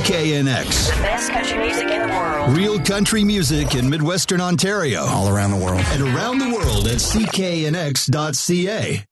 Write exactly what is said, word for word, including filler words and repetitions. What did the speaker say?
K N X. The best country music in the world. Real country music in Midwestern Ontario. All around the world. And around the world at C K N X dot C A.